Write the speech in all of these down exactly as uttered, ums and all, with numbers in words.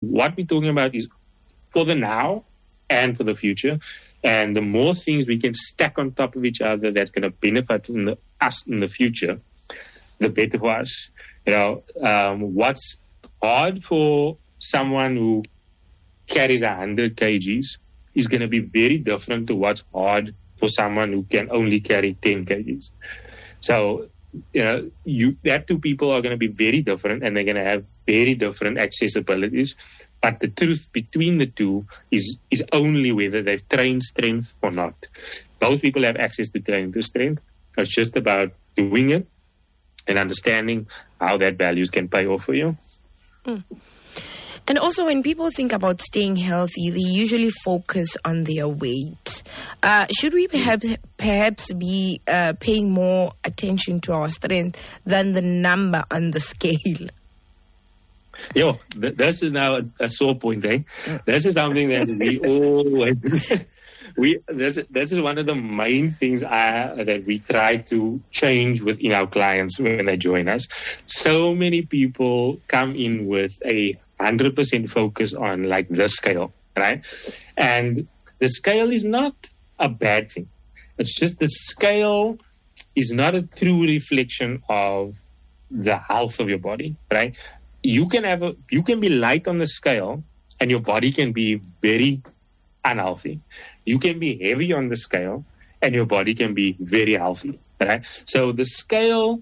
what we're talking about is for the now and for the future. And the more things we can stack on top of each other that's going to benefit in the, us in the future, the better for us. You know, um, what's hard for someone who carries one hundred kilograms is going to be very different to what's hard for someone who can only carry ten kilograms. So, you know, you that two people are going to be very different, and they're going to have very different accessibilities. But the truth between the two is is only whether they've trained strength or not. Both people have access to train to strength. It's just about doing it and understanding how that values can pay off for you. Mm. And also, when people think about staying healthy, they usually focus on their weight. Uh, should we perhaps, perhaps be uh, paying more attention to our strength than the number on the scale? Yo, th- this is now a, a sore point, eh? This is something that we always... we this, this is one of the main things I, that we try to change within our clients when they join us. So many people come in with a one hundred percent focus on like the scale, right? And the scale is not a bad thing. It's just the scale is not a true reflection of the health of your body, right? You can have a, you can be light on the scale and your body can be very unhealthy. You can be heavy on the scale and your body can be very healthy, right? So the scale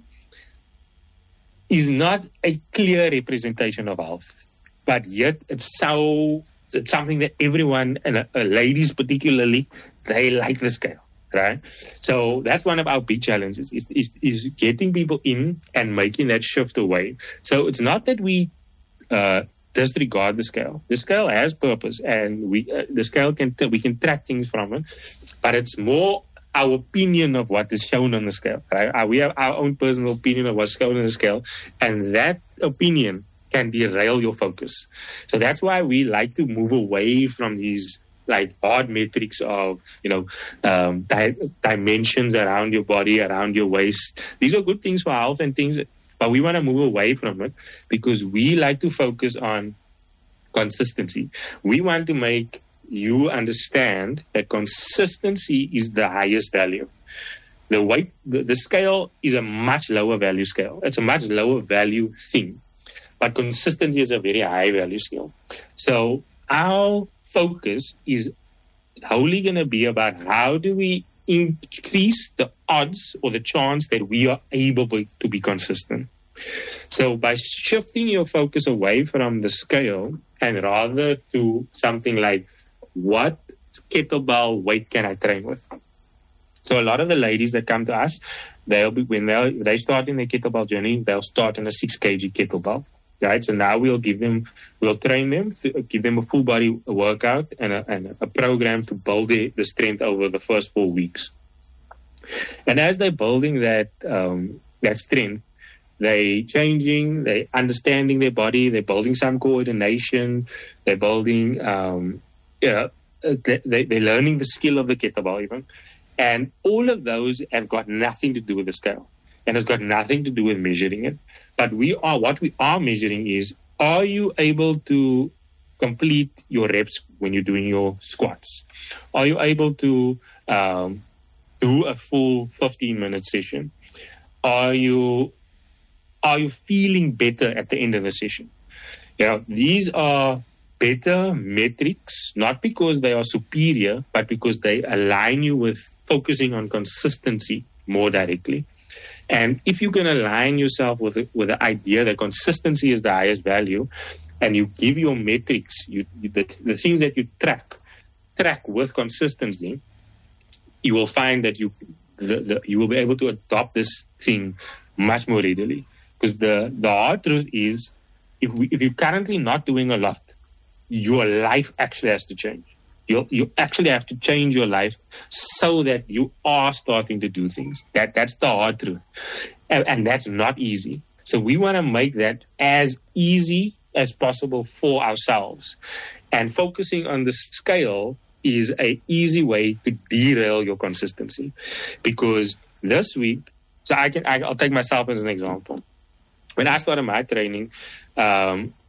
is not a clear representation of health, but yet it's so it's something that everyone, and uh, ladies particularly, they like the scale, right? So that's one of our big challenges is, is is getting people in and making that shift away. So it's not that we uh, disregard the scale. The scale has purpose, and we uh, the scale can we can track things from it, but it's more our opinion of what is shown on the scale, right? Uh, we have our own personal opinion of what's shown on the scale, and that opinion can derail your focus. So that's why we like to move away from these like hard metrics of, you know, um, di- dimensions around your body, around your waist. These are good things for health and things, but we want to move away from it because we like to focus on consistency. We want to make you understand that consistency is the highest value. The weight, the, the scale is a much lower value scale. It's a much lower value thing. But consistency is a very high value skill. So our focus is wholly going to be about how do we increase the odds or the chance that we are able to be consistent. So by shifting your focus away from the scale and rather to something like what kettlebell weight can I train with? So a lot of the ladies that come to us, they'll be when they they start in their kettlebell journey, they'll start on a six kilogram kettlebell. Right, so now we'll give them, we'll train them, give them a full body workout and a, and a program to build the, the strength over the first four weeks. And as they're building that um, that strength, they changing, they understanding their body, they're building some coordination, they're building, um, yeah, they, they're learning the skill of the kettlebell even, and all of those have got nothing to do with the scale. And it's got nothing to do with measuring it. But we are what we are measuring is, are you able to complete your reps when you're doing your squats? Are you able to um, do a full fifteen minute session? Are you are you feeling better at the end of the session? You know, these are better metrics, not because they are superior, but because they align you with focusing on consistency more directly. And if you can align yourself with the, with the idea that consistency is the highest value, and you give your metrics, you, the, the things that you track, track with consistency, you will find that you the, the, you will be able to adopt this thing much more readily. Because the, the hard truth is, if we, if you're currently not doing a lot, your life actually has to change. You you actually have to change your life so that you are starting to do things. That that's the hard truth, and, and that's not easy. So we want to make that as easy as possible for ourselves, and focusing on the scale is an easy way to derail your consistency. Because this week, so I can I, I'll take myself as an example. When I started my training, um,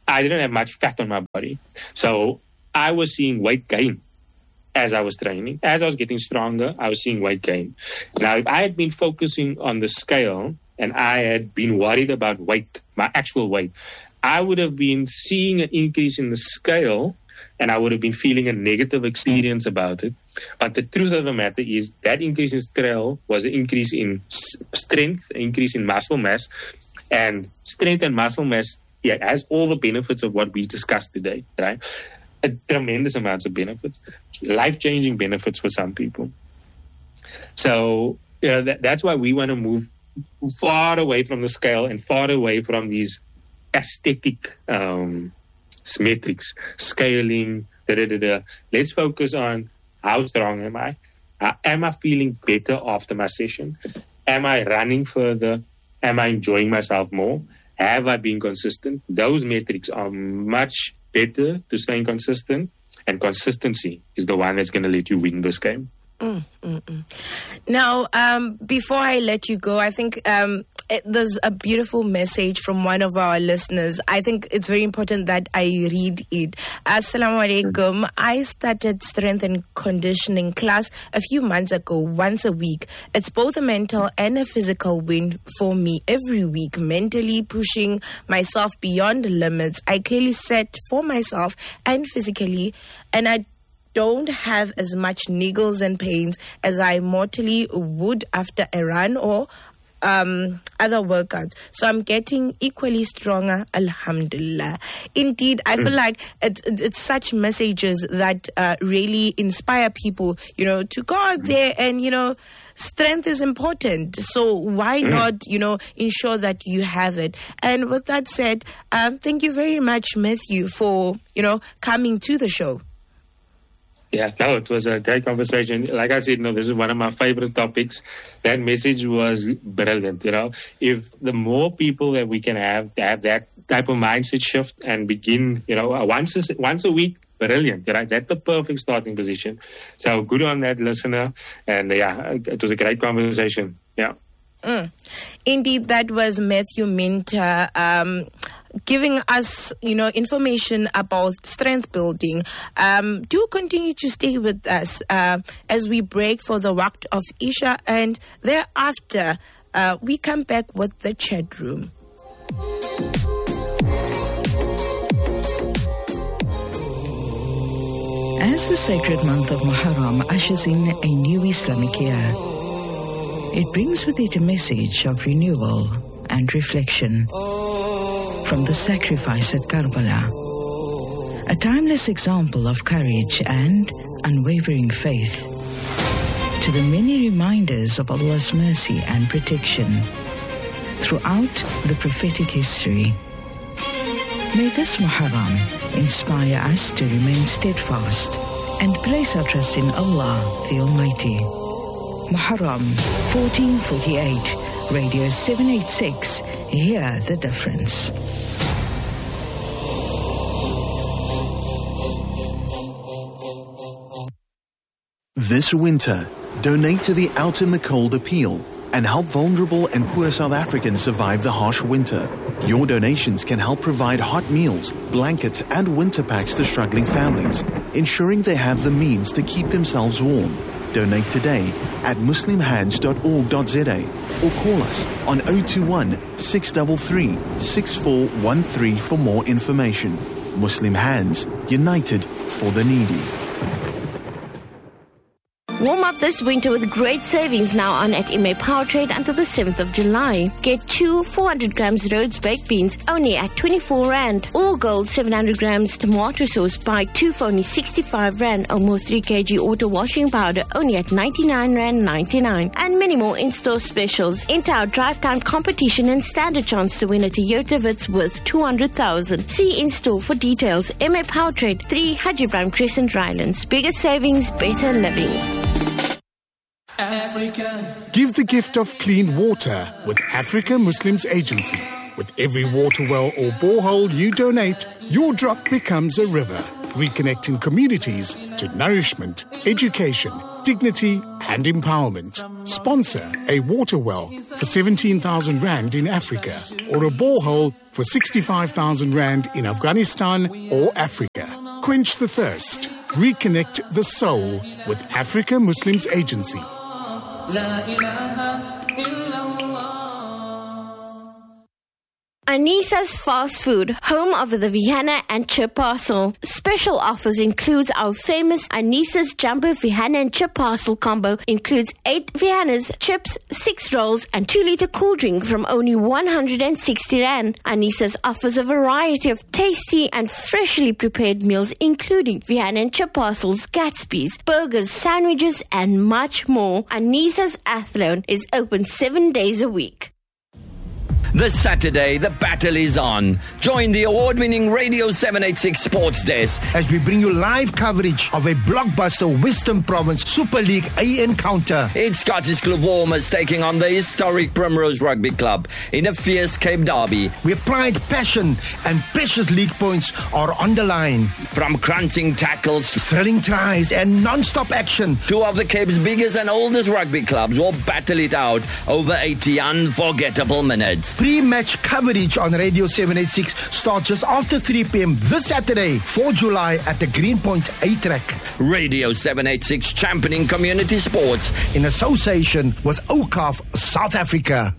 I didn't have much fat on my body. So I was seeing weight gain as I was training. As I was getting stronger, I was seeing weight gain. Now, if I had been focusing on the scale and I had been worried about weight, my actual weight, I would have been seeing an increase in the scale and I would have been feeling a negative experience about it. But the truth of the matter is that increase in scale was an increase in strength, an increase in muscle mass. And strength and muscle mass, yeah, has all the benefits of what we discussed today, right? A tremendous amounts of benefits, life-changing benefits for some people. So you know, that, that's why we want to move far away from the scale and far away from these aesthetic um, metrics, scaling, da, da, da, da. Let's focus on how strong am I? Uh, am I feeling better after my session? Am I running further? Am I enjoying myself more? Have I been consistent? Those metrics are much better to staying consistent, and consistency is the one that's going to let you win this game. Mm, mm, mm. Now, um, before I let you go, I think um, it, there's a beautiful message from one of our listeners. I think it's very important that I read it. Assalamu alaikum. I started strength and conditioning class a few months ago, once a week. It's both a mental and a physical win for me every week, mentally pushing myself beyond the limits I clearly set for myself and physically, and I don't have as much niggles and pains as I mortally would after a run or um, other workouts. So I'm getting equally stronger, alhamdulillah. Indeed, I feel like it's, it's such messages that uh, really inspire people, you know, to go out there and, you know, strength is important. So why not, you know, ensure that you have it? And with that said, um, thank you very much, Matthew, for, you know, coming to the show. Yeah, no, it was a great conversation. Like I said, no, this is one of my favorite topics. That message was brilliant. You know, if the more people that we can have to have that type of mindset shift and begin, you know, once a, once a week, brilliant. Right? That's the perfect starting position. So good on that listener. And yeah, it was a great conversation. Yeah. Mm. Indeed, that was Matthew Minter, um, giving us, you know, information about strength building. Um, do continue to stay with us uh, as we break for the waqt of Isha, and thereafter uh, we come back with the chat room. As the sacred month of Muharram ushers in a new Islamic year, it brings with it a message of renewal and reflection. From the sacrifice at Karbala, a timeless example of courage and unwavering faith, to the many reminders of Allah's mercy and protection throughout the prophetic history. May this Muharram inspire us to remain steadfast and place our trust in Allah the Almighty. Muharram fourteen forty-eight, Radio seven eighty-six, hear the difference. This winter, donate to the Out in the Cold appeal and help vulnerable and poor South Africans survive the harsh winter. Your donations can help provide hot meals, blankets, and winter packs to struggling families, ensuring they have the means to keep themselves warm. Donate today at muslim hands dot org dot za or call us on zero two one, six three three, six four one three for more information. Muslim Hands, united for the needy. Warm up this winter with great savings now on at M A Powertrade until the seventh of July. Get two four hundred grams Rhodes baked beans only at twenty-four rand. All gold seven hundred grams tomato sauce buy two for only sixty-five rand. Almost three kilograms auto washing powder only at ninety-nine rand ninety-nine. And many more in-store specials. Enter our drive time competition and stand a chance to win a Toyota Vitz worth two hundred thousand. See in-store for details. M A Powertrade, three Haji Ibrahim Crescent, Rylands. Bigger savings, better living. Africa. Give the gift of clean water with Africa Muslims Agency. With every water well or borehole you donate, your drop becomes a river, reconnecting communities to nourishment, education, dignity and empowerment. Sponsor a water well for seventeen thousand rand in Africa or a borehole for for sixty-five thousand rand in Afghanistan or Africa. Quench the thirst. Reconnect the soul with Africa Muslims Agency. Anisa's Fast Food, home of the Vihana and Chip Parcel. Special offers includes our famous Anisa's Jumbo Vihana and Chip Parcel combo. Includes eight Vihanas, chips, six rolls and two litre cool drink from only one hundred sixty rand. Anisa's offers a variety of tasty and freshly prepared meals including Vihana and Chip Parcels, Gatsby's, burgers, sandwiches and much more. Anisa's Athlone is open seven days a week. This Saturday, the battle is on. Join the award-winning Radio seven eighty-six Sports Desk as we bring you live coverage of a blockbuster Western Province Super League A encounter. It's Scottish Clovormas taking on the historic Primrose Rugby Club in a fierce Cape Derby, where pride, passion and precious league points are on the line. From crunching tackles, thrilling tries and non-stop action, two of the Cape's biggest and oldest rugby clubs will battle it out over eighty unforgettable minutes. Pre-match coverage on Radio seven eighty-six starts just after three p.m. this Saturday, fourth of July at the Greenpoint A-Track. Radio seven eighty-six championing community sports in association with O C A F South Africa.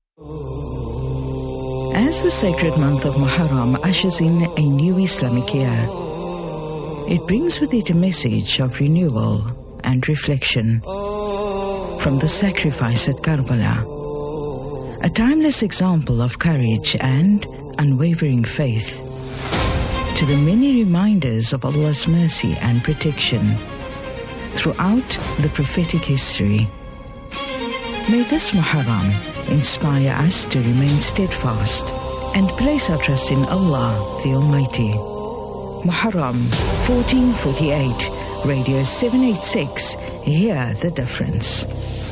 As the sacred month of Muharram ushers in a new Islamic year, it brings with it a message of renewal and reflection from the sacrifice at Karbala. A timeless example of courage and unwavering faith, to the many reminders of Allah's mercy and protection throughout the prophetic history. May this Muharram inspire us to remain steadfast and place our trust in Allah the Almighty. Muharram fourteen forty-eight, Radio seven eighty-six, hear the difference.